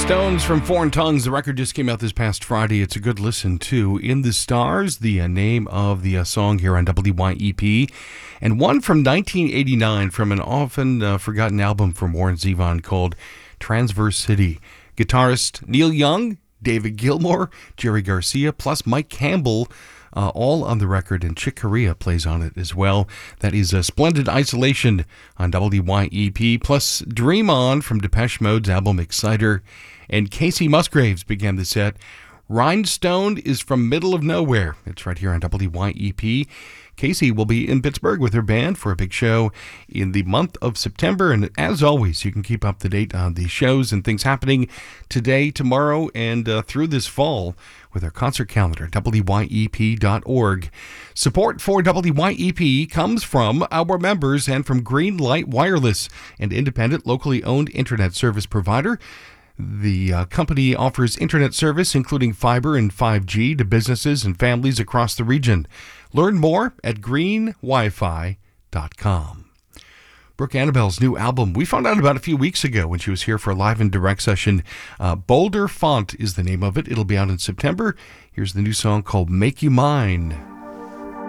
Stones from Foreign Tongues. The record just came out this past Friday. It's a good listen to. In the Stars, the name of the song here on WYEP. And one from 1989 from an often forgotten album from Warren Zevon called Transverse City. Guitarist Neil Young, David Gilmour, Jerry Garcia, plus Mike Campbell, all on the record, and Chick Corea plays on it as well. That is a Splendid Isolation on WYEP, plus Dream On from Depeche Mode's album Exciter, and Casey Musgraves began the set. Rhinestone is from Middle of Nowhere. It's right here on WYEP. Casey will be in Pittsburgh with her band for a big show in the month of September. And as always, you can keep up to date on the shows and things happening today, tomorrow, and through this fall with our concert calendar, WYEP.org. Support for WYEP comes from our members and from Greenlight Wireless, an independent, locally owned internet service provider. The company offers internet service, including fiber and 5G, to businesses and families across the region. Learn more at greenwifi.com. Brooke Annabelle's new album, we found out about a few weeks ago when she was here for a live and direct session. Boulder Font is the name of it. It'll be out in September. Here's the new song called Make You Mine.